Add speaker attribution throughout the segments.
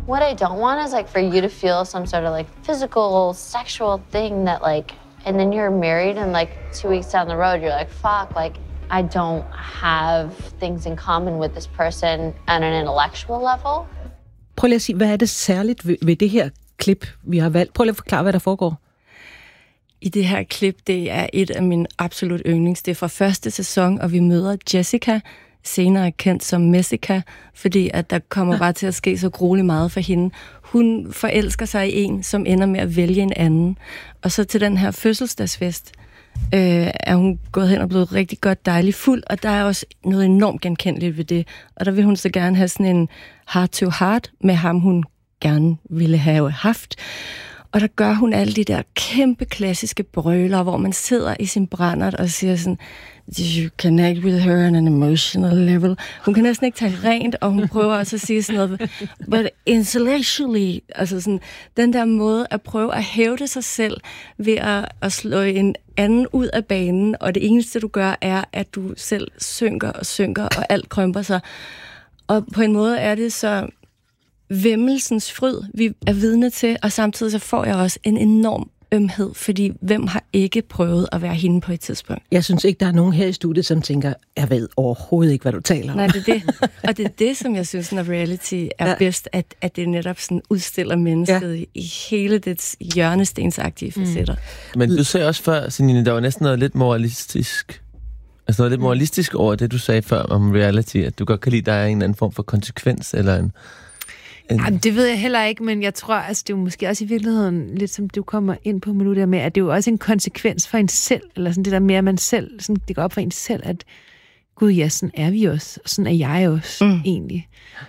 Speaker 1: What I don't want is like for you to feel some sort of like physical, sexual thing that like, and then you're married and like 2 weeks down the road, you're like, fuck, like I don't have things in common with this person on an intellectual level.
Speaker 2: Prøv lige at sige, hvad er det særligt ved det her klip, vi har valgt? Prøv lige at forklare, hvad der foregår.
Speaker 3: I det her klip, det er et af mine absolut yndlings. Det er fra første sæson, og vi møder Jessica, senere kendt som Messica, fordi at der kommer bare til at ske så grueligt meget for hende. Hun forelsker sig i en, som ender med at vælge en anden. Og så til den her fødselsdagsfest er hun gået hen og blevet rigtig godt dejlig fuld, og der er også noget enormt genkendeligt ved det. Og der vil hun så gerne have sådan en heart-to-heart med ham, hun gerne ville have haft. Og der gør hun alle de der kæmpe klassiske brøler, hvor man sidder i sin brændert og siger sådan, did you connect with her on an emotional level? Hun kan næsten ikke tage rent, og hun prøver også at sige sådan noget, but intellectually, altså sådan, den der måde at prøve at hævde sig selv ved at slå en anden ud af banen, og det eneste du gør er, at du selv synker, og alt krømper sig. Og på en måde er det så væmmelsens fryd, vi er vidne til, og samtidig så får jeg også en enorm ømhed, fordi hvem har ikke prøvet at være hende på et tidspunkt?
Speaker 2: Jeg synes ikke, der er nogen her i studiet, som tænker, jeg ved overhovedet ikke, hvad du taler om.
Speaker 3: Nej, det er det. Og det er det, som jeg synes, når reality er bedst, at det netop sådan udstiller mennesket i hele dets hjørnestensagtige facetter.
Speaker 4: Men du sagde også før, Senine, der var næsten noget lidt moralistisk. Altså noget lidt moralistisk over det, du sagde før om reality, at du godt kan lide, der er en eller anden form for konsekvens, eller en...
Speaker 5: Jamen, det ved jeg heller ikke, men jeg tror, altså, det er jo måske også i virkeligheden, lidt som du kommer ind på med nu der med, at det er jo også en konsekvens for en selv, eller sådan det der med, at man selv, sådan, det går op for en selv, at gud ja, sådan er vi også, og sådan er jeg også, egentlig.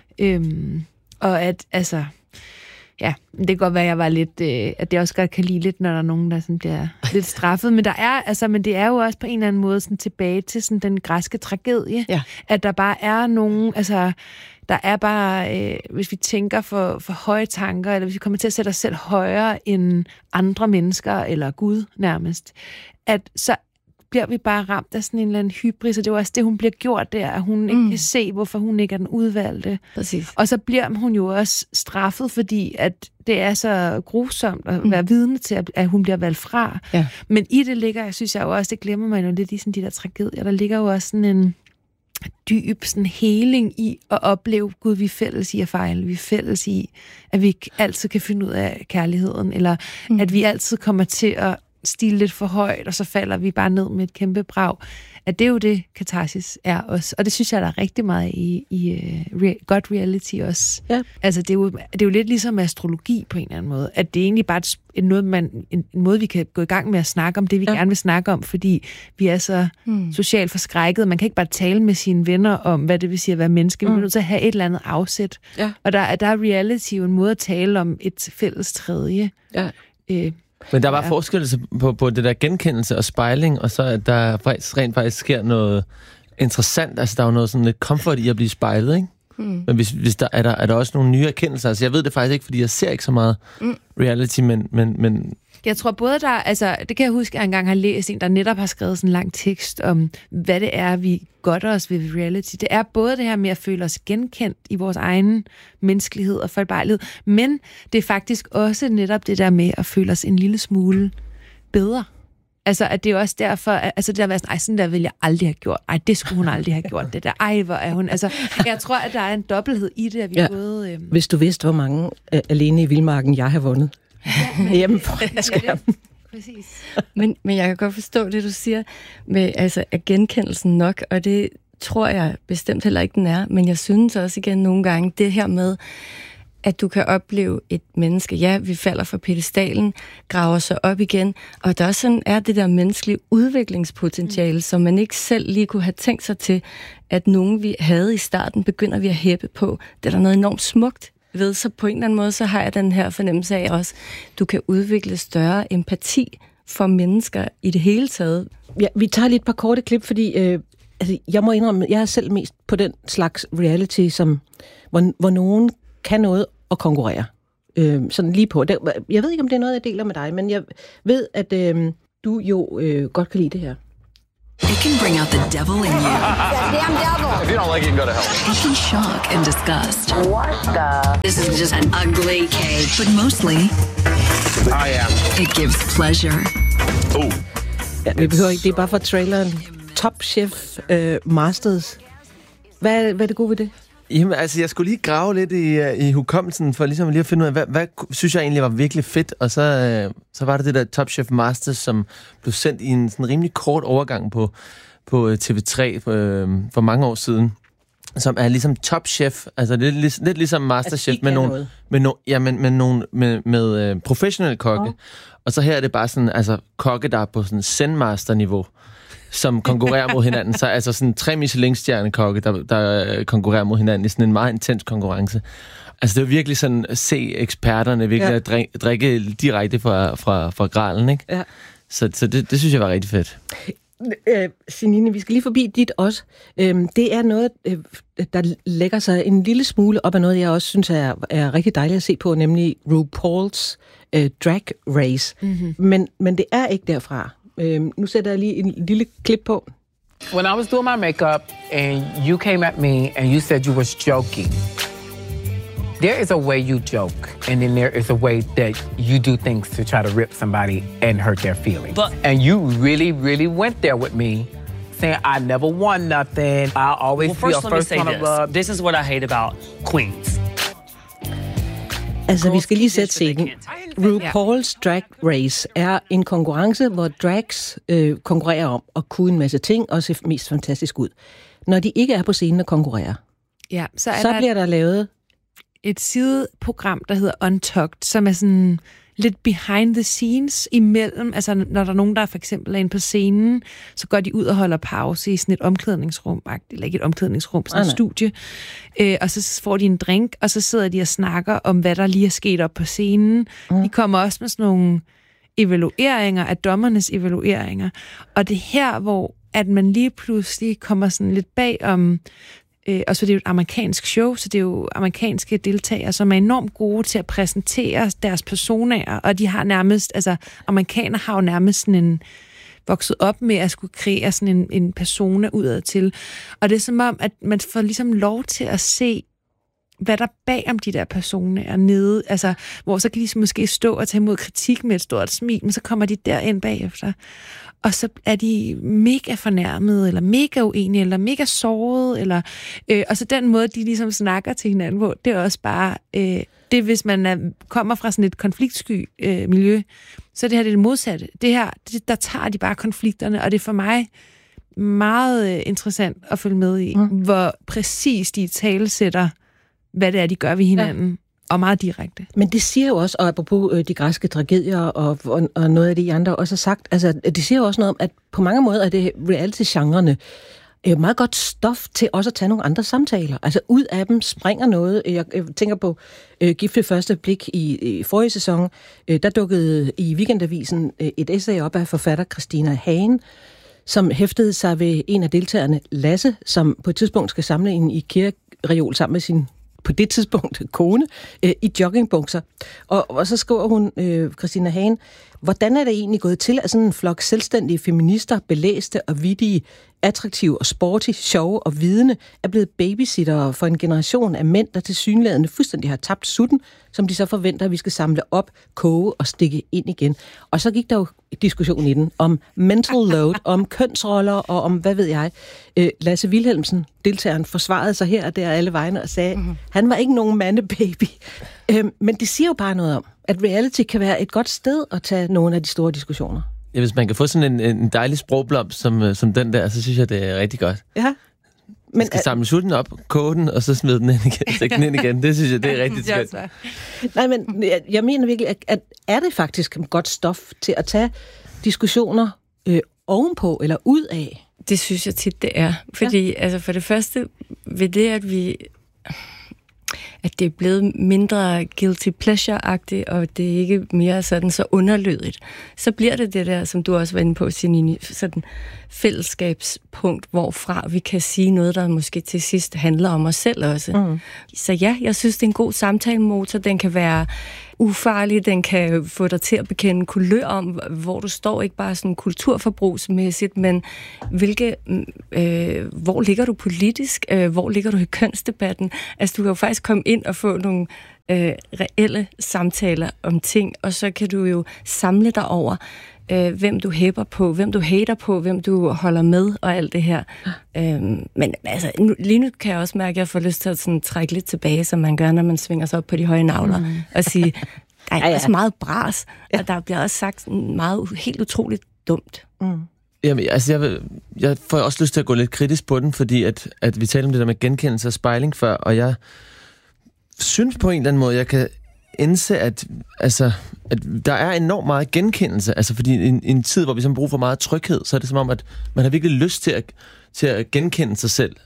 Speaker 5: Og at, altså, ja, det kan godt være, at jeg var lidt, at det også godt kan lide lidt, når der er nogen, der sådan bliver lidt straffet, men der er, altså, men det er jo også på en eller anden måde sådan tilbage til sådan den græske tragedie, at der bare er nogen, altså, der er bare, hvis vi tænker for høje tanker, eller hvis vi kommer til at sætte os selv højere end andre mennesker, eller Gud nærmest, at så bliver vi bare ramt af sådan en eller anden hybris, og det er jo også det, hun bliver gjort der, at hun ikke kan se, hvorfor hun ikke er den udvalgte.
Speaker 3: Præcis.
Speaker 5: Og så bliver hun jo også straffet, fordi at det er så grusomt at være vidne til, at hun bliver valgt fra. Ja. Men i det ligger, synes jeg jo også, det glemmer man jo lidt i sådan de der tragedier, der ligger jo også sådan en dyb sådan heling i at opleve, Gud, vi er fælles i at fejle, vi er fælles i, at vi ikke altid kan finde ud af kærligheden, eller at vi altid kommer til at stile lidt for højt, og så falder vi bare ned med et kæmpe brag. At det er jo det, katarsis er også. Og det synes jeg, der er rigtig meget i godt reality også. Ja. Altså, det er jo lidt ligesom astrologi på en eller anden måde. At det er egentlig bare en måde, vi kan gå i gang med at snakke om det, vi gerne vil snakke om, fordi vi er så socialt forskrækket. Man kan ikke bare tale med sine venner om, hvad det vil sige at være menneske. Vi er nødt til at have et eller andet afsæt. Ja. Og der er reality jo en måde at tale om et fælles tredje. Ja.
Speaker 4: Men der var forskel på det der genkendelse og spejling, og så at der rent faktisk sker noget interessant. Altså, der er jo noget sådan lidt comfort i at blive spejlet, ikke? Men hvis der er der også nogle nye erkendelser. Altså, jeg ved det faktisk ikke, fordi jeg ser ikke så meget reality, men
Speaker 5: jeg tror både der, altså det kan jeg huske, at jeg engang har læst en, der netop har skrevet sådan en lang tekst om, hvad det er, vi godter os ved reality. Det er både det her med at føle os genkendt i vores egen menneskelighed og fejlbarlighed, men det er faktisk også netop det der med at føle os en lille smule bedre. Altså, at det er også derfor, altså det der med sådan, sådan der ville jeg aldrig have gjort. Ej, det skulle hun aldrig have gjort, det der. Ej, hvor er hun. Altså, jeg tror, at der er en dobbelthed i det, at vi både...
Speaker 2: Hvis du vidste, hvor mange alene i vildmarken jeg har vundet. Hjemme foran skærmen.
Speaker 5: Præcis.
Speaker 3: Men jeg kan godt forstå det, du siger, med altså, er genkendelsen nok, og det tror jeg bestemt heller ikke, den er. Men jeg synes også igen nogle gange, det her med, at du kan opleve et menneske, ja, vi falder fra pedestalen, graver sig op igen, og der også sådan er det der menneskelige udviklingspotentiale, som man ikke selv lige kunne have tænkt sig til, at nogen vi havde i starten, begynder vi at hæppe på. Det er der noget enormt smukt ved, så på en eller anden måde, så har jeg den her fornemmelse af også, du kan udvikle større empati for mennesker i det hele taget.
Speaker 2: Ja, vi tager lige et par korte klip, fordi altså, jeg må indrømme, jeg er selv mest på den slags reality, som, hvor nogen kan noget og konkurrere. Sådan lige på. Jeg ved ikke, om det er noget, jeg deler med dig, men jeg ved, at du jo godt kan lide det her.
Speaker 6: It can bring out the devil in you.
Speaker 7: That damn devil.
Speaker 8: If you don't like it, you can go to hell.
Speaker 6: It can shock and disgust.
Speaker 7: What the?
Speaker 6: This is just an ugly cake. But mostly, it gives pleasure.
Speaker 2: Ja, vi behøver ikke, det er bare fra traileren. Top Chef Masters. Hvad er det gode ved det?
Speaker 4: Jamen, altså, jeg skulle lige grave lidt i hukommelsen, for ligesom lige at finde ud af, hvad synes jeg egentlig var virkelig fedt, og så var det der Top Chef Masters, som blev sendt i en sådan rimelig kort overgang på TV3 for mange år siden, som er ligesom Top Chef, altså det er lidt ligesom Masterchef, med professionelle kokke, og så her er det bare sådan, altså kokke, der er på sådan Zen-master-niveau, som konkurrerer mod hinanden. Så altså sådan 3 Michelin-stjernekokke, der konkurrerer mod hinanden i sådan en meget intens konkurrence. Altså det er virkelig sådan at se eksperterne virkelig at drikke direkte fra gralen, ikke? Ja. Så det synes jeg var rigtig fedt.
Speaker 2: Sinine, vi skal lige forbi dit også. Det er noget, der lægger sig en lille smule op af noget, jeg også synes er rigtig dejligt at se på, nemlig RuPaul's Drag Race. Mm-hmm. Men det er ikke derfra. Nu sætter jeg lige en lille klip på.
Speaker 9: When I was doing my makeup and you came at me and you said you was joking, there is a way you joke and then there is a way that you do things to try to rip somebody and hurt their feelings. And you really, really went there with me, saying I never won nothing. I always be a first one to rub.
Speaker 10: This is what I hate about Queens.
Speaker 2: Altså, vi skal lige sætte scenen. RuPaul's Drag Race er en konkurrence, hvor drags konkurrerer om at kunne en masse ting og se mest fantastisk ud. Når de ikke er på scenen og konkurrerer, så bliver der lavet
Speaker 5: et sideprogram, der hedder Untucked, som er sådan lidt behind the scenes imellem. Altså, når der er nogen, der for eksempel er inde på scenen, så går de ud og holder pause i sådan et omklædningsrum, eller ikke et omklædningsrum, sådan et studie. Og så får de en drink, og så sidder de og snakker om, hvad der lige er sket op på scenen. De kommer også med sådan nogle evalueringer af dommernes evalueringer. Og det er her, hvor at man lige pludselig kommer sådan lidt bag om. Og så det er jo et amerikansk show, så det er jo amerikanske deltagere, som er enormt gode til at præsentere deres personer, og de har nærmest, altså amerikanere har jo nærmest sådan en vokset op med at skulle kreere sådan en persona udad til. Og det er som om, at man får ligesom lov til at se, hvad der bag om de der personer nede, altså, hvor så kan de måske stå og tage imod kritik med et stort smil, men så kommer de derind bagefter. Og så er de mega fornærmede, eller mega uenige, eller mega sårede, eller, og så den måde, de ligesom snakker til hinanden på, det er også bare, det hvis man kommer fra sådan et konfliktsky miljø, så det her det er det modsatte. Det her, der tager de bare konflikterne, og det er for mig meget interessant at følge med i, hvor præcis de talesætter, hvad det er, de gør ved hinanden. Ja. Og meget direkte.
Speaker 2: Men det siger jo også, og apropos de græske tragedier, og noget af det, I andre også har sagt, altså det siger jo også noget om, at på mange måder er det reality-genrerne meget godt stof til også at tage nogle andre samtaler. Altså ud af dem springer noget. Jeg tænker på Gift ved første blik i forrige sæson. Der dukkede i Weekendavisen et essay op af forfatter Christina Hagen, som hæftede sig ved en af deltagerne, Lasse, som på et tidspunkt skal samle en IKEA-reol sammen med sin på det tidspunkt kone, i joggingbukser. Og så skriver hun, Christina Hagen, hvordan er det egentlig gået til, at sådan en flok selvstændige feminister, belæste og vittige, attraktive og sporty, sjove og vidende, er blevet babysittere for en generation af mænd, der tilsyneladende fuldstændig har tabt sutten, som de så forventer, at vi skal samle op, koge og stikke ind igen. Og så gik der jo diskussion i den om mental load, om kønsroller og om, hvad ved jeg. Lasse Wilhelmsen, deltageren, forsvarede sig her og der alle vegne og sagde, han var ikke nogen mandebaby. Men det siger jo bare noget om, at reality kan være et godt sted at tage nogle af de store diskussioner.
Speaker 4: Ja, hvis man kan få sådan en dejlig sprogblomst som den der, så synes jeg, det er rigtig godt.
Speaker 2: Ja.
Speaker 4: Man skal samle sutten op, koge den, og så smide den ind igen, stikke den ind igen. Det synes jeg, det er rigtig skønt.
Speaker 2: Nej, men jeg mener virkelig, at er det faktisk godt stof til at tage diskussioner ovenpå eller ud af?
Speaker 3: Det synes jeg tit, det er. Fordi altså for det første, ved det, at det er blevet mindre guilty pleasure-agtigt, og det er ikke mere sådan så underlødigt, så bliver det det der, som du også var inde på, Sinine, sådan fællesskabspunkt, hvorfra vi kan sige noget, der måske til sidst handler om os selv også. Så ja, jeg synes, det er en god samtalemotor. Den kan være ufarlig, den kan få dig til at bekende kulør om, hvor du står, ikke bare sådan kulturforbrugsmæssigt, men hvor ligger du politisk, hvor ligger du i kønsdebatten? Altså, du kan jo faktisk komme ind og få nogle reelle samtaler om ting, og så kan du jo samle dig over, hvem du hæpper på, hvem du hater på, hvem du holder med, og alt det her. Men altså, lige nu kan jeg også mærke, at jeg får lyst til at sådan trække lidt tilbage, som man gør, når man svinger sig op på de høje navler, og sige, der er også meget bras, og der bliver også sagt meget helt utroligt dumt.
Speaker 4: Jamen, altså, jeg får også lyst til at gå lidt kritisk på den, fordi at vi taler om det der med genkendelse og spejling før, og jeg synes på en eller anden måde, jeg kan indse, at der er enormt meget genkendelse, altså fordi i en tid, hvor vi så bruger for meget tryghed, så er det som om, at man har virkelig lyst til at genkende sig selv.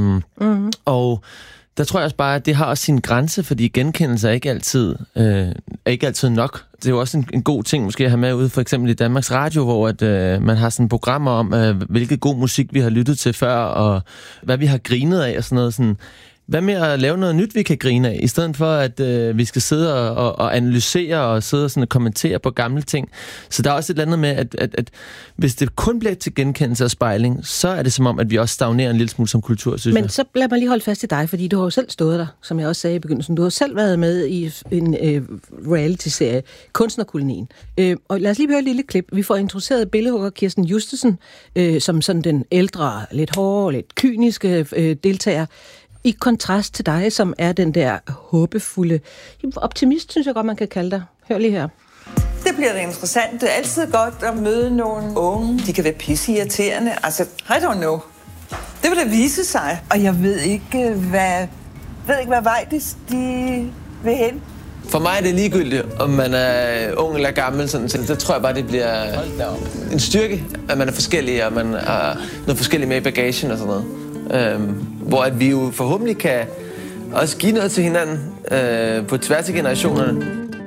Speaker 4: Og der tror jeg også bare, at det har også sin grænse, fordi genkendelse er ikke altid nok. Det er jo også en god ting måske at have med ude, for eksempel i Danmarks Radio, hvor at, man har sådan programmer om, hvilket god musik vi har lyttet til før, og hvad vi har grinet af og sådan noget sådan. Hvad med at lave noget nyt, vi kan grine af, i stedet for, at vi skal sidde og analysere og sidde og sådan kommentere på gamle ting. Så der er også et eller andet med, at hvis det kun bliver til genkendelse og spejling, så er det som om, at vi også stagnerer en lille smule som kultur, synes jeg.
Speaker 2: Men så lad mig lige holde fast i dig, fordi du har jo selv stået der, som jeg også sagde i begyndelsen. Du har selv været med i en reality-serie, Kunstnerkolonien. Og lad os lige høre et lille klip. Vi får introduceret billedhugger Kirsten Justesen, som sådan den ældre, lidt hårde, lidt kyniske deltager, i kontrast til dig, som er den der håbefulde optimist, synes jeg godt, man kan kalde dig. Hør lige her.
Speaker 7: Det bliver det interessant. Det er altid godt at møde nogle unge. De kan være pisseirriterende. Altså, I don't know. Det vil da vise sig. Og jeg ved ikke, hvad vej de vil hen.
Speaker 4: For mig er det ligegyldigt, om man er ung eller gammel. Så tror jeg bare, det bliver en styrke, at man er forskellig, og man har noget forskelligt med i bagagen og sådan noget. Hvor at vi jo forhåbentlig kan også give noget til hinanden på tværs af generationerne.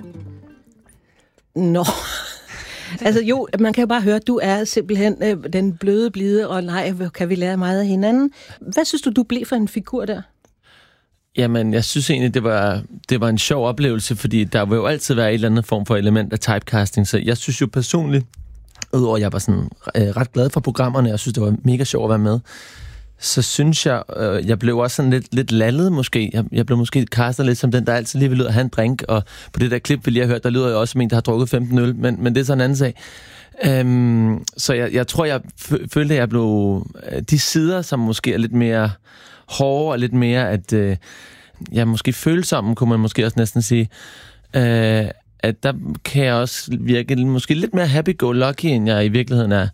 Speaker 2: Nå, altså jo, man kan jo bare høre, at du er simpelthen den bløde, blide, og nej, kan vi lære meget af hinanden. Hvad synes du blev for en figur der?
Speaker 4: Jamen, jeg synes egentlig, det var en sjov oplevelse, fordi der vil jo altid være et eller andet form for element af typecasting, så jeg synes jo personligt, udover at jeg var sådan ret glad for programmerne, jeg synes, det var mega sjovt at være med, så synes jeg blev også sådan lidt lallet måske. Jeg blev måske castet lidt som den, der altid lige vil ud og have en drink, og på det der klip, vi lige har hørt, der lyder jeg også som en, der har drukket 15 øl, men det er sådan en anden sag. Så jeg tror, jeg følte, at jeg blev de sider, som måske er lidt mere hårde, og lidt mere, at jeg måske følsomme, kunne man måske også næsten sige, at der kan jeg også virke måske lidt mere happy-go-lucky, end jeg i virkeligheden er.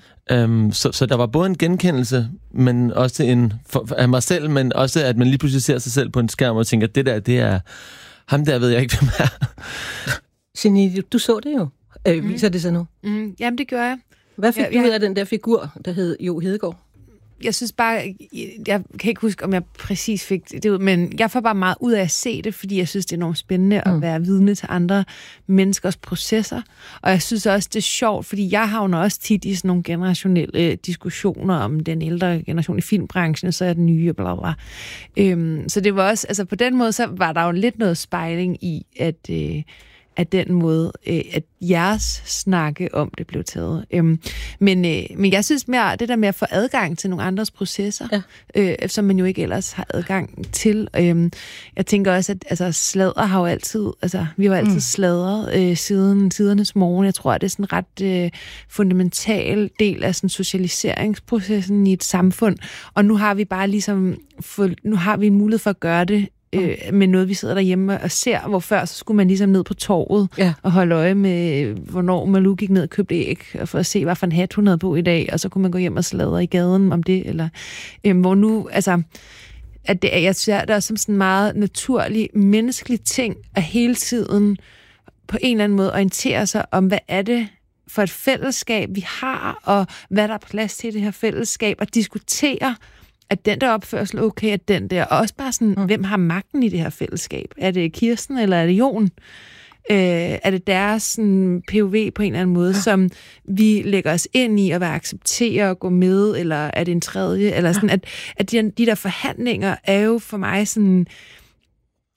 Speaker 4: Så der var både en genkendelse, men også af mig selv, men også at man lige pludselig ser sig selv på en skærm og tænker, det er ham der, ved jeg ikke, hvem er.
Speaker 2: Signe, du så det jo. Viser det sig nu?
Speaker 5: Jamen, det gør jeg.
Speaker 2: Hvad fik du ud af den der figur, der hed Jo Hedegaard?
Speaker 5: Jeg synes bare, jeg kan ikke huske, om jeg præcis fik det ud, men jeg får bare meget ud af at se det, fordi jeg synes, det er enormt spændende at være vidne til andre menneskers processer. Og jeg synes også, det er sjovt, fordi jeg havner også tit i sådan nogle generationelle diskussioner om den ældre generation i filmbranchen, så er den nye, bla bla. Så det var også, altså på den måde, så var der jo lidt noget spejling i, at den måde, at jeres snakke om det blev taget. Men jeg synes mere, det der med at få adgang til nogle andres processer, som man jo ikke ellers har adgang til. Jeg tænker også, at altså, sladder har jo altid, altså vi har jo altid sladret siden tidernes morgen. Jeg tror, at det er sådan en ret fundamental del af sådan socialiseringsprocessen i et samfund. Og nu har vi bare ligesom, nu har vi en mulighed for at gøre det, med noget, vi sidder derhjemme og ser, hvor før så skulle man ligesom ned på torvet og holde øje med, hvornår Malou gik ned og købte æg, for at se, hvad for en hat hun havde på i dag, og så kunne man gå hjem og sladre i gaden om det, eller hvor nu, altså, at det, jeg ser det også som sådan en meget naturlig, menneskelig ting, at hele tiden på en eller anden måde orientere sig om, hvad er det for et fællesskab, vi har, og hvad der er plads til i det her fællesskab, og diskutere, at den der opførsel okay, at den der, og også bare sådan, hvem har magten i det her fællesskab? Er det Kirsten, eller er det Jon? Er det deres sådan, POV på en eller anden måde, som vi lægger os ind i, og vil acceptere og gå med, eller er det en tredje? Eller sådan, at de der forhandlinger er jo for mig sådan,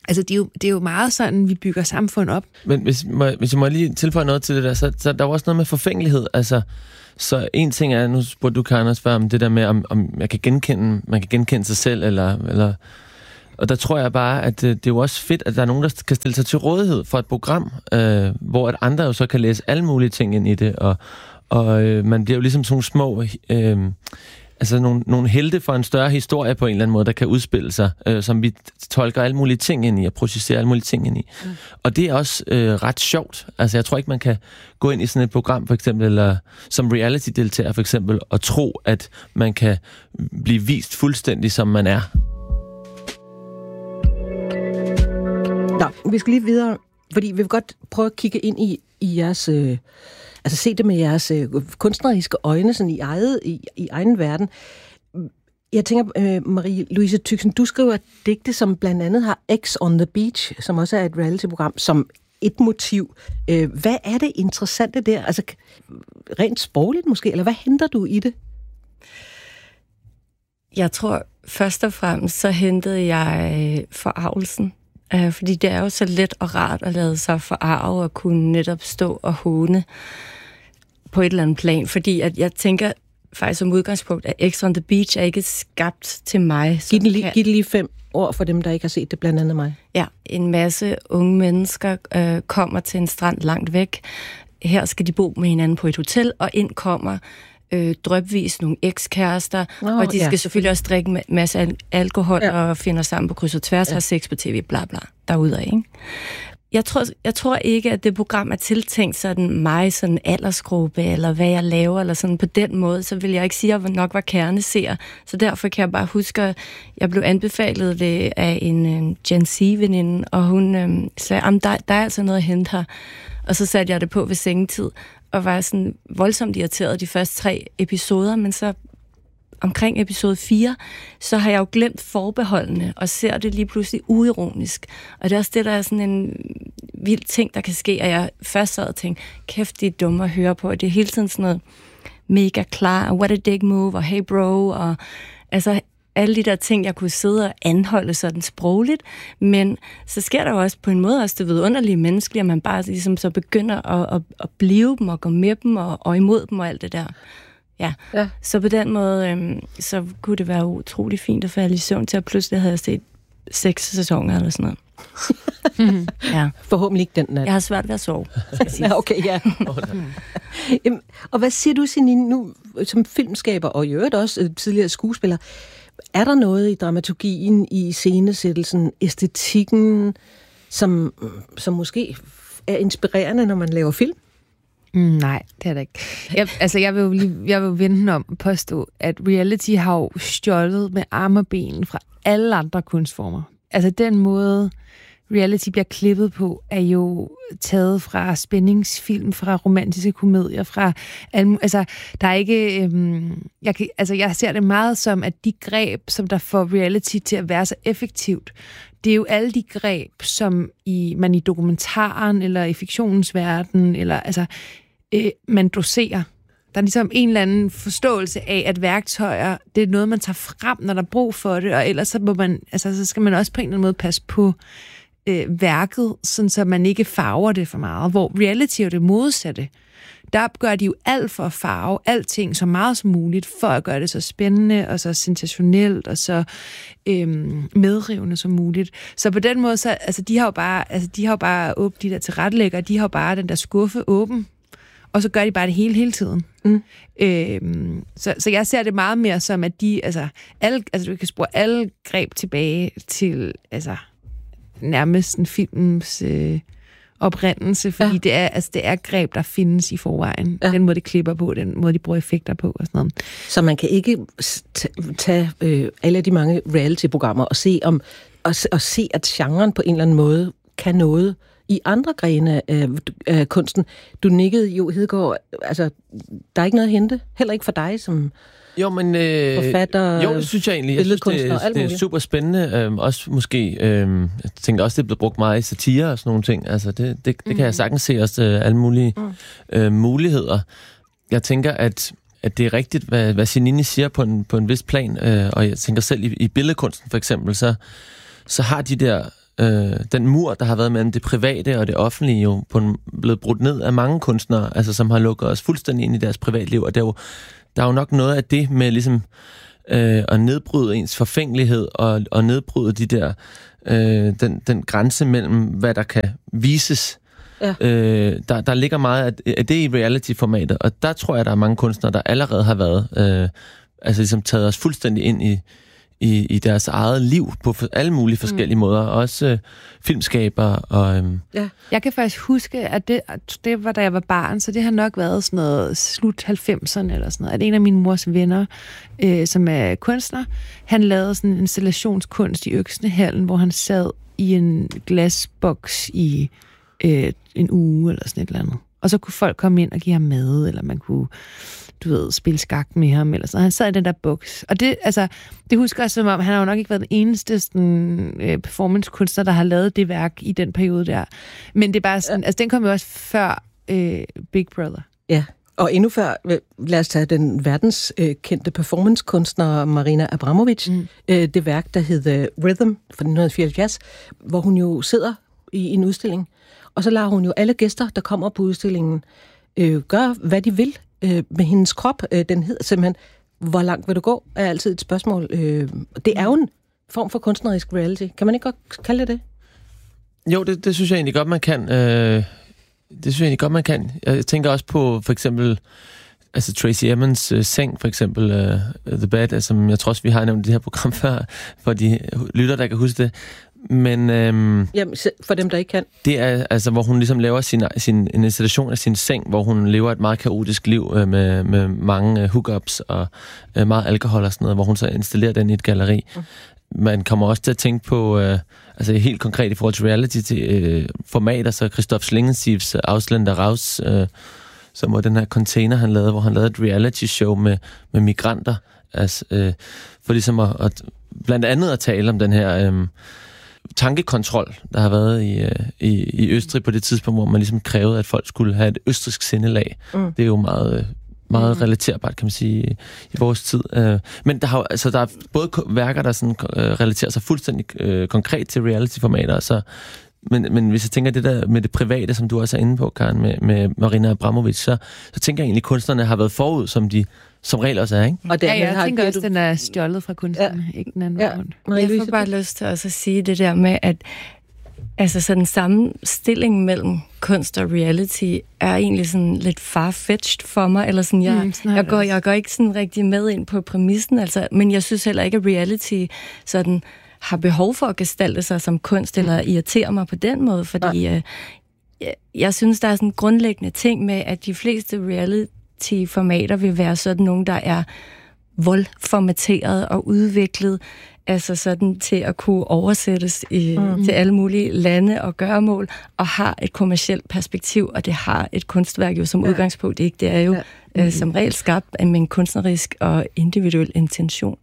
Speaker 5: Altså, det er jo meget sådan, vi bygger samfund op.
Speaker 4: Men hvis jeg må lige tilføje noget til det der, så der er også noget med forfængelighed. Altså, så en ting er, nu spurgte du, Karen, også om det der med, om man kan genkende sig selv, eller og der tror jeg bare, at det er jo også fedt, at der er nogen, der kan stille sig til rådighed for et program, hvor at andre jo så kan læse alle mulige ting ind i det, og man bliver jo ligesom sådan små... altså nogle helte for en større historie på en eller anden måde, der kan udspille sig, som vi tolker alle mulige ting ind i, og projicerer alle mulige ting ind i. Og det er også ret sjovt. Altså jeg tror ikke, man kan gå ind i sådan et program, for eksempel, eller som reality-deltager for eksempel, og tro, at man kan blive vist fuldstændig, som man er.
Speaker 2: Nå, vi skal lige videre, fordi vi vil godt prøve at kigge ind i jeres... altså se det med jeres kunstneriske øjne, sådan i egen verden. Jeg tænker, Marie-Louise Tüxen, du skriver digte, som blandt andet har X on the Beach, som også er et reality-program, som et motiv. Hvad er det interessante der? Altså rent sprogligt måske, eller hvad henter du i det?
Speaker 3: Jeg tror, først og fremmest, så hentede jeg forarvelsen. Fordi det er jo så let og rart at lade sig forarve og kunne netop stå og håne på et eller andet plan. Fordi at jeg tænker faktisk som udgangspunkt, at X on the Beach er ikke skabt til mig.
Speaker 2: Giv det lige 5 ord for dem, der ikke har set det, blandt andet mig.
Speaker 3: Ja, en masse unge mennesker kommer til en strand langt væk. Her skal de bo med hinanden på et hotel, og ind kommer drypvis nogle ekskærester, og de skal selvfølgelig også drikke en masse alkohol og finder sammen på kryds og tværs, har sex på tv, bla bla, derudad, ikke? Jeg tror ikke, at det program er tiltænkt sådan mig, sådan aldersgruppe, eller hvad jeg laver, eller sådan på den måde, så vil jeg ikke sige, at jeg nok var kerneseer. Så derfor kan jeg bare huske, at jeg blev anbefalet det af en Gen Z-veninde, og hun sagde, der er altså noget at hente her. Og så satte jeg det på ved sengetid, og var sådan voldsomt irriteret de første 3 episoder, men så omkring episode 4, så har jeg jo glemt forbeholdene, og ser det lige pludselig uironisk. Og det er også det, der er sådan en vild ting, der kan ske, at jeg først sad og tænkte, kæft, det er dumt at høre på, og det er hele tiden sådan noget mega klar, what a dick move, og hey bro, og altså alle de der ting, jeg kunne sidde og anholde sådan sprogligt, men så sker der jo også på en måde også det vidunderlige menneskelige, at man bare ligesom så begynder at blive dem, og gå med dem, og imod dem, og alt det der. Ja. Så på den måde, så kunne det være utrolig fint at falde i søvn til, at pludselig havde jeg set 6 sæsoner eller sådan noget. Ja.
Speaker 2: Forhåbentlig ikke den nat.
Speaker 3: Jeg har svært ved at sove.
Speaker 2: Okay, ja. Og hvad siger du, Signe, nu som filmskaber, og i øvrigt også tidligere skuespiller, er der noget i dramaturgien, i scenesættelsen, æstetikken, som måske er inspirerende, når man laver film?
Speaker 5: Nej, det er det ikke. Jeg vil vende om og påstå, at reality har jo stjålet med arme og ben fra alle andre kunstformer. Altså den måde, reality bliver klippet på, er jo taget fra spændingsfilm, fra romantiske komedier, fra altså der er ikke jeg ser det meget som, at de greb, som der får reality til at være så effektivt, det er jo alle de greb, som man i dokumentaren eller i fiktionens verden eller man doserer. Der er ligesom en eller anden forståelse af, at værktøjer, det er noget, man tager frem, når der er brug for det, og ellers så må man, så skal man også på en eller anden måde passe på værket, sådan så man ikke farver det for meget. Hvor reality er det modsatte. Der gør de jo alt for at farve alting så meget som muligt, for at gøre det så spændende, og så sensationelt, og så medrivende som muligt. Så på den måde, de har jo bare åbent de der tilrettelæggere, de har jo bare den der skuffe åben, og så gør de bare det hele tiden. Så jeg ser det meget mere som, at du kan spore alle greb tilbage til nærmest en films oprindelse, fordi det er greb, der findes i forvejen. Den måde, de klipper på, den måde, de bruger effekter på og sådan noget.
Speaker 2: Så man kan ikke tage alle de mange reality-programmer og se, at genren på en eller anden måde kan noget i andre grene af kunsten. Du nikkede jo, Hedegaard, altså, der er ikke noget at hente, heller ikke for dig som forfatter,
Speaker 4: jo, det synes jeg egentlig. Jeg synes, det er super spændende. Også måske, jeg tænker også, det er blevet brugt meget i satire og sådan nogle ting. Altså, det kan jeg sagtens se også alle mulige muligheder. Jeg tænker, at det er rigtigt, hvad Signe siger på en vis plan, og jeg tænker selv i billedkunsten for eksempel, så har de der den mur, der har været mellem det private og det offentlige, jo blevet brudt ned af mange kunstnere, altså som har lukket os fuldstændig ind i deres privatliv, og der er jo nok noget af det med ligesom at nedbryde ens forfængelighed og nedbryde de der den grænse mellem, hvad der kan vises. Ja. Der ligger meget af det i reality-formatet, og der tror jeg, der er mange kunstnere, der allerede har været altså ligesom taget os fuldstændig ind i deres eget liv på alle mulige forskellige måder, også filmskaber og...
Speaker 5: Ja. Jeg kan faktisk huske, at det var, da jeg var barn, så det har nok været sådan noget slut 90'erne eller sådan noget, at en af mine mors venner, som er kunstner, han lavede sådan en installationskunst i Øksnehallen, hvor han sad i en glasboks i en uge eller sådan et eller andet. Og så kunne folk komme ind og give ham mad, eller man kunne, spille skak med ham, eller sådan. Han sad i den der boks. Og det husker jeg som om, han har jo nok ikke været den eneste performancekunstner, der har lavet det værk i den periode der. Men det er bare sådan, altså den kom jo også før Big Brother. Ja,
Speaker 2: og endnu før, lad os tage den verdenskendte performancekunstner Marina Abramovic, det værk, der hedder Rhythm fra 1974, hvor hun jo sidder i en udstilling, og så lader hun jo alle gæster, der kommer på udstillingen, gøre, hvad de vil med hendes krop. Den hedder simpelthen, hvor langt vil du gå, er altid et spørgsmål. Det er jo en form for kunstnerisk reality. Kan man ikke godt kalde det?
Speaker 4: Jo, det synes jeg egentlig godt, man kan. Det synes jeg egentlig godt, man kan. Jeg tænker også på, for eksempel, altså Tracey Emin's seng, for eksempel The Bed, som jeg tror også, vi har nævnt det her program før, for de lytter, der kan huske det. Men
Speaker 2: jamen, for dem, der ikke kan.
Speaker 4: Det er altså, hvor hun ligesom laver en installation af sin seng, hvor hun lever et meget kaotisk liv med mange hookups og meget alkohol og sådan noget, hvor hun så installerer den i et galleri. Man kommer også til at tænke på, altså helt konkret i forhold til reality-formater, så Christoph Schlingensiefs Ausländer Raus, som var den her container, han lavede, hvor han lavede et reality-show med migranter, altså, for ligesom at blandt andet at tale om den her tankekontrol, der har været i Østrig på det tidspunkt, hvor man ligesom krævede, at folk skulle have et østrigsk sindelag. Det er jo meget relaterbart, kan man sige, i vores tid. Men der er både værker, der sådan, relaterer sig fuldstændig konkret til reality-formater, så men hvis jeg tænker det der med det private, som du også er inde på, Karen, med Marina Abramovic, så tænker jeg egentlig, at kunstnerne har været forud, som de som regel også er, ikke?
Speaker 5: Og jeg tænker også, at den er stjålet fra kunstnerne, ikke den anden rundt.
Speaker 3: Jeg får bare lyst til også at sige det der med, at altså sådan samme stilling mellem kunst og reality er egentlig sådan lidt far-fetched for mig, eller sådan, jeg går ikke sådan rigtig med ind på præmissen, altså, men jeg synes heller ikke, at reality sådan har behov for at gestalte sig som kunst, eller irritere mig på den måde, fordi jeg synes, der er sådan grundlæggende ting med, at de fleste reality-formater vil være sådan nogle, der er voldformateret og udviklet, altså sådan til at kunne oversættes til alle mulige lande og gøremål, og har et kommercielt perspektiv, og det har et kunstværk jo som udgangspunkt ikke. Det er jo som regel skabt med en kunstnerisk og individuel intention.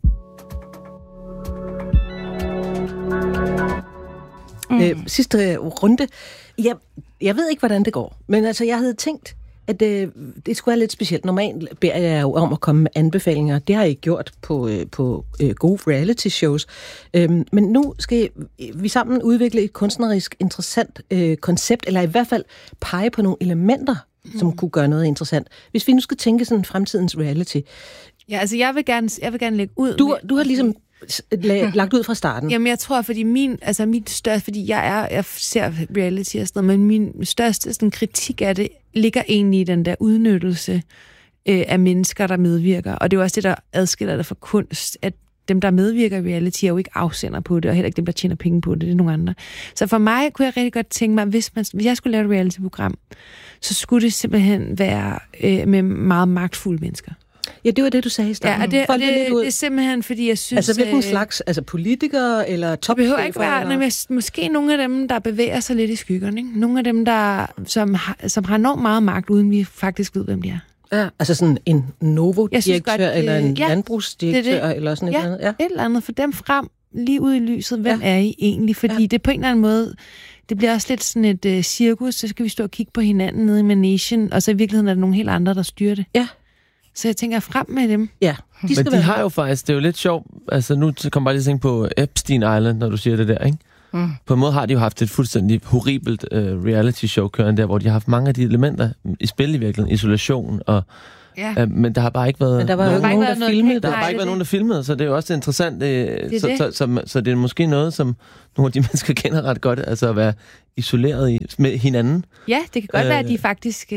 Speaker 2: Sidste runde. Jeg ved ikke, hvordan det går, men altså, jeg havde tænkt, at det skulle være lidt specielt. Normalt beder jeg jo om at komme med anbefalinger. Det har jeg ikke gjort på gode reality-shows. Men nu skal vi sammen udvikle et kunstnerisk interessant koncept, eller i hvert fald pege på nogle elementer, som kunne gøre noget interessant. Hvis vi nu skal tænke sådan fremtidens reality.
Speaker 5: Ja, altså jeg vil gerne lægge ud.
Speaker 2: Du har ligesom lagt ud fra starten.
Speaker 5: Jamen, jeg tror, fordi min største, fordi jeg ser reality og sådan noget, men min største sådan, kritik af det ligger egentlig i den der udnyttelse af mennesker, der medvirker. Og det er jo også det, der adskiller det fra kunst, at dem, der medvirker i reality, er jo ikke afsender på det, og heller ikke dem, der tjener penge på det, det er nogle andre. Så for mig kunne jeg rigtig godt tænke mig, hvis jeg skulle lave et reality-program, så skulle det simpelthen være med meget magtfulde mennesker.
Speaker 2: Ja, det var det, du sagde i starten.
Speaker 5: Ja, og det er simpelthen, fordi jeg synes...
Speaker 2: Altså, hvilken slags? Altså, politikere eller topchefer?
Speaker 5: Det behøver ikke være... Måske nogle af dem, der bevæger sig lidt i skyggerne, ikke? Nogle af dem, som har enormt meget magt, uden vi faktisk ved, hvem de er.
Speaker 2: Ja, altså sådan en Novo-direktør, eller en landbrugsdirektør, eller sådan et eller andet. Ja,
Speaker 5: et eller andet. For dem frem, lige ud i lyset. Hvem er I egentlig? Fordi det på en eller anden måde... Det bliver også lidt sådan et cirkus, så skal vi stå og kigge på hinanden nede i managen, og så i virkeligheden er der nogle helt andre, der styrer det. Ja. Så jeg tænker frem med dem.
Speaker 2: Ja.
Speaker 4: Men de har jo faktisk, det er jo lidt sjovt, altså nu kommer jeg bare lige at tænke på Epstein Island, når du siger det der, ikke? På en måde har de jo haft et fuldstændig horribelt reality show kørende der, hvor de har haft mange af de elementer i spil i virkeligheden. Isolation og... Ja. Men der har bare ikke været...
Speaker 2: Men der var jo ikke nogen, der filmede.
Speaker 4: Der har bare ikke været nogen, der filmede, så det er jo også interessant. Så det er måske noget, som nogle af de mennesker kender ret godt, altså at være isoleret med hinanden.
Speaker 5: Ja, det kan godt være, at de faktisk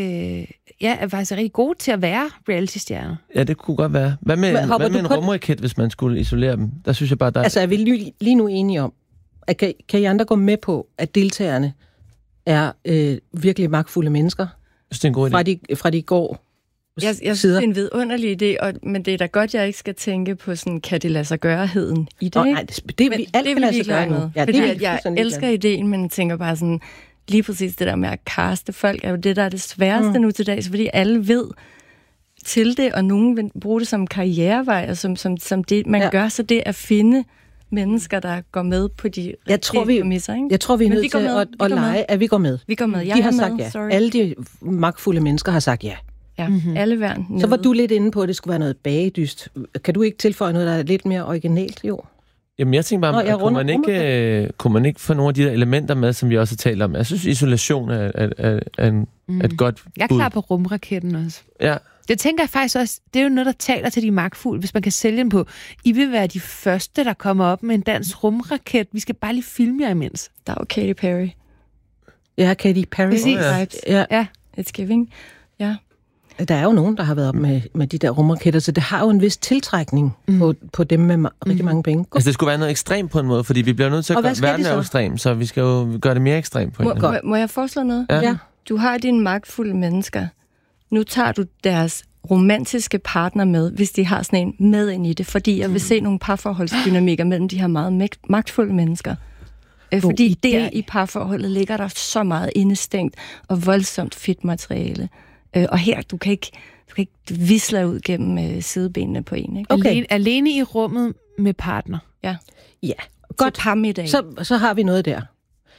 Speaker 5: er faktisk rigtig gode til at være reality-stjerner.
Speaker 4: Ja, det kunne godt være. Hvad med en rumraket, hvis man skulle isolere dem? Der synes jeg bare, der...
Speaker 2: Altså, er vi lige nu enige om, at kan I andre gå med på, at deltagerne er virkelig magtfulde mennesker?
Speaker 4: Jeg synes, det er en god idé.
Speaker 2: Fra de går...
Speaker 3: Jeg synes, det er en vidunderlig idé, men det er da godt, jeg ikke skal tænke på sådan, kan det lade sig gøre-heden i det, ikke?
Speaker 2: Nej, det er vi alt kan lade sig gøre med.
Speaker 3: Ja, fordi jeg elsker ideen, men tænker bare sådan, lige præcis det der med at kaste folk, er jo det, der er det sværeste nu til dags, fordi alle ved til det, og nogen vil bruge det som karrierevej, og som det, man gør, så det at finde mennesker, der går med på de præmisser, ikke?
Speaker 2: Jeg tror, vi er nødt til at lege, at vi går med.
Speaker 3: Vi går med.
Speaker 2: De har sagt ja. Sorry. Alle de magtfulde mennesker har sagt ja.
Speaker 3: Ja, alle verden.
Speaker 2: Så var du lidt inde på, at det skulle være noget bagedyst. Kan du ikke tilføje noget, der er lidt mere originalt, jo?
Speaker 4: Jamen, jeg tænker bare, kunne man ikke få nogle af de der elementer med, som vi også har talt om? Jeg synes, isolation er et godt bud.
Speaker 5: Jeg er klar på rumraketten også.
Speaker 4: Ja.
Speaker 5: Det tænker jeg faktisk også, det er jo noget, der taler til de magtfulde, hvis man kan sælge den på. I vil være de første, der kommer op med en dansk rumraket. Vi skal bare lige filme jer imens.
Speaker 3: Der er jo Katy Perry.
Speaker 2: Ja, Katy Perry.
Speaker 5: Præcis.
Speaker 2: Ja.
Speaker 3: It's giving. Ja.
Speaker 2: Der er jo nogen, der har været op med de der rumraketter, så det har jo en vis tiltrækning på dem med rigtig mange penge.
Speaker 4: Altså, det skulle være noget ekstremt på en måde, fordi vi bliver nødt til at gøre verden er ekstrem, så vi skal jo gøre det mere ekstremt på en måde.
Speaker 3: Må jeg foreslå noget?
Speaker 4: Ja.
Speaker 3: Du har dine magtfulde mennesker. Nu tager du deres romantiske partner med, hvis de har sådan en med ind i det, fordi jeg vil se nogle parforholdsdynamikker mellem de her meget magtfulde mennesker. Fordi der i parforholdet ligger der så meget indestængt og voldsomt fedt materiale. Og her, du kan ikke visle ud gennem sidebenene på en. Ikke?
Speaker 5: Okay. Alene i rummet med partner.
Speaker 3: Ja.
Speaker 2: Godt.
Speaker 3: Parmiddag.
Speaker 2: Så har vi noget der.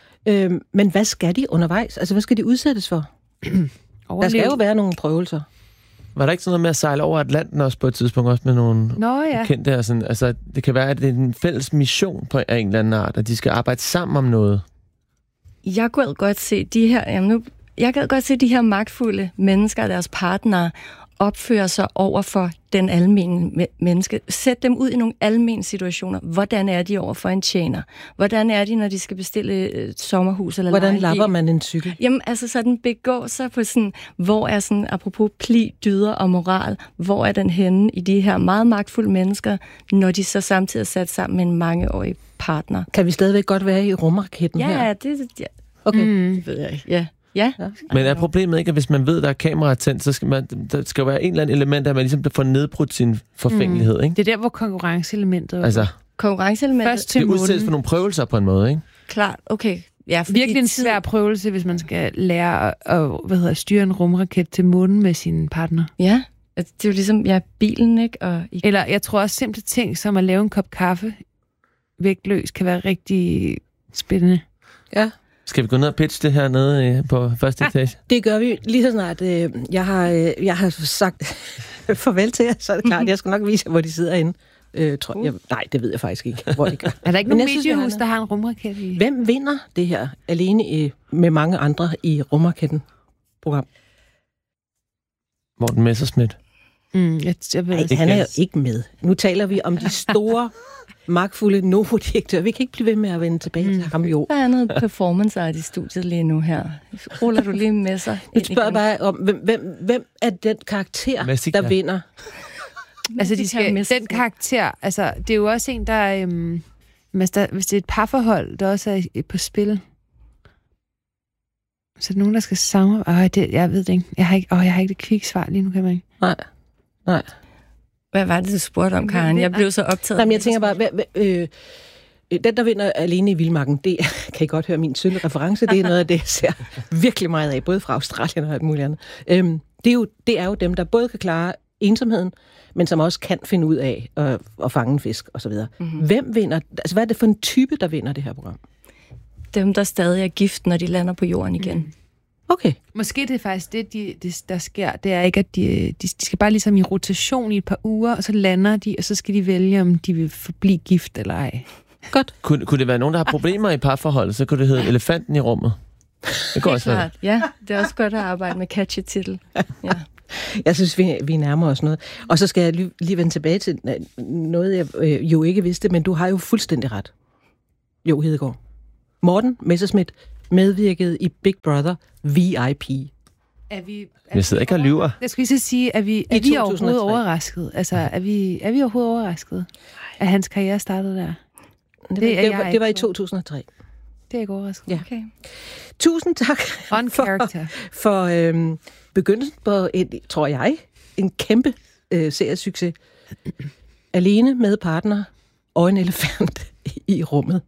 Speaker 2: Men hvad skal de undervejs? Altså, hvad skal de udsættes for? Der skal jo være nogle prøvelser.
Speaker 4: Var der ikke sådan noget med at sejle over Atlanten også på et tidspunkt, også med nogle kendte der? Sådan, altså, det kan være, at det er en fælles mission på en eller anden art, at de skal arbejde sammen om noget.
Speaker 3: Jeg gad godt se de her, magtfulde mennesker og deres partnere opføre sig over for den almene menneske. Sæt dem ud i nogle almene situationer. Hvordan er de over for en tjener? Hvordan er de, når de skal bestille et sommerhus? Eller
Speaker 2: hvordan lapper man en cykel?
Speaker 3: Jamen, altså sådan begå sig på sådan, hvor er sådan, apropos pli, dyder og moral, hvor er den henne i de her meget magtfulde mennesker, når de så samtidig er sat sammen med en mangeårig partner?
Speaker 2: Kan vi stadigvæk godt være i rumraketten her?
Speaker 3: Ja.
Speaker 2: Okay.
Speaker 3: Det ved jeg ikke, Ja.
Speaker 4: Men er problemet ikke, at hvis man ved, der er kamera tændt, så skal der skal være en eller anden element, at man ligesom får nedbrudt sin forfængelighed, ikke?
Speaker 5: Det er der, hvor konkurrenceelementet
Speaker 4: altså,
Speaker 3: først
Speaker 5: til
Speaker 4: det udsættes for nogle prøvelser på en måde, ikke?
Speaker 3: Klart, okay. Ja,
Speaker 5: virkelig en svær prøvelse, hvis man skal lære at styre en rumraket til månen med sin partner.
Speaker 3: Ja, det er jo ligesom, bilen, ikke?
Speaker 5: Eller jeg tror også simple ting, som at lave en kop kaffe vægtløs, kan være rigtig spændende.
Speaker 2: Ja.
Speaker 4: Skal vi gå ned og pitche det her nede på første etage?
Speaker 2: Det gør vi lige så snart. Jeg har sagt farvel til jer, så er det klart. Jeg skal nok vise jer, hvor de sidder inde. Nej, det ved jeg faktisk ikke, hvor de gør.
Speaker 5: Er der ikke nogen mediehus, der har en rumraket i?
Speaker 2: Hvem vinder det her alene med mange andre i rumraketten-program?
Speaker 4: Morten Messerschmidt.
Speaker 5: Jeg ved,
Speaker 2: han er jo ikke med. Nu taler vi om de store, magtfulde Novo-direktører. Vi kan ikke blive ved med at vende tilbage til ham, jo.
Speaker 3: Der er noget performance art i studiet lige nu her. Ruller du lige med sig?
Speaker 2: Nu spørger jeg bare om, hvem er den karakter, der vinder?
Speaker 5: Altså, den karakter, altså, det er jo også en, der, hvis det er et parforhold, der også er på spil. Så er der nogen, der skal samarbejde. Jeg ved det ikke. Jeg har ikke det kviksvar lige nu, kan man ikke?
Speaker 2: Nej.
Speaker 3: Hvad var det, du spurgte om, Karen? Jeg blev så optaget.
Speaker 2: Jamen, jeg tænker bare, den, der vinder alene i vildmarken, det kan I godt høre min sølle reference, det er noget af det, jeg ser virkelig meget af, både fra Australien og alt muligt andet. Det er jo dem, der både kan klare ensomheden, men som også kan finde ud af at fange en fisk, og så videre. Mm-hmm. Hvem vinder? Altså, hvad er det for en type, der vinder det her program?
Speaker 3: Dem, der stadig er gift, når de lander på jorden igen.
Speaker 2: Okay.
Speaker 5: Måske det er faktisk det, der sker. Det er ikke, at de skal bare ligesom i rotation i et par uger, og så lander de, og så skal de vælge, om de vil forblive gift eller ej.
Speaker 2: godt.
Speaker 4: Kunne det være nogen, der har problemer i parforholdet, så kunne det hedde Elefanten i rummet. Det går også være.
Speaker 3: Ja, det er også godt at arbejde med catchy titel. Ja.
Speaker 2: Jeg synes, vi nærmer os noget. Og så skal jeg lige vende tilbage til noget, jeg jo ikke vidste, men du har jo fuldstændig ret. Jo, Hedegaard. Morten Messerschmidt medvirkede i Big Brother VIP.
Speaker 4: Jeg sidder ikke og lyver.
Speaker 5: Jeg skulle lige sige, er vi overhovedet overrasket? Altså, er vi overhovedet overrasket, at hans karriere startede der?
Speaker 2: Det var i 2003.
Speaker 5: Det er ikke overrasket.
Speaker 2: Ja. Okay. Tusind tak for begyndelsen på, tror jeg, en kæmpe seriesucces. Alene med partner og en elefant i rummet.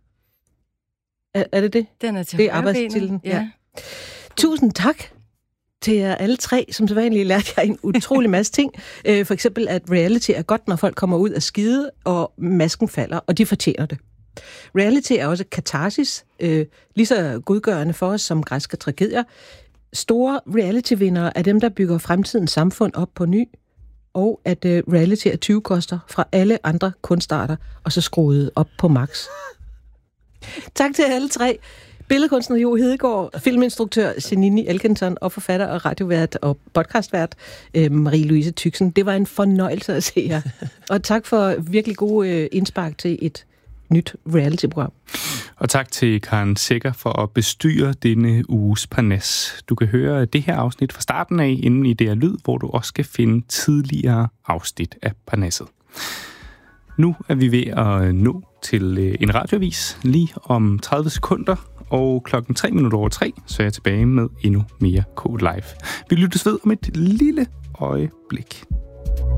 Speaker 2: Er det det?
Speaker 3: Den er til
Speaker 2: det er arbejdstitlen. Ja. Tusind tak til jer alle tre. Som sædvanligt lærte jeg en utrolig masse ting. For eksempel, at reality er godt, når folk kommer ud af skide, og masken falder, og de fortjener det. Reality er også katarsis, lige så godgørende for os som græske tragedier. Store reality-vindere er dem, der bygger fremtidens samfund op på ny, og at reality er 20 koster fra alle andre kunstarter, og så skruet op på max. Tak til alle tre. Billedkunstner Jo Hedegaard, filminstruktør Senini Elkenton og forfatter og radiovært og podcastvært Marie-Louise Tyksen. Det var en fornøjelse at se jer. Og tak for virkelig gode indspark til et nyt reality-program.
Speaker 8: Og tak til Karen Secher for at bestyre denne uges Parnas. Du kan høre det her afsnit fra starten af inde i DR Lyd, hvor du også skal finde tidligere afsnit af Parnasset. Nu er vi ved at nå til en radioavis lige om 30 sekunder, og 3:03, så er jeg tilbage med endnu mere Code Live. Vi lyttes ved om et lille øjeblik.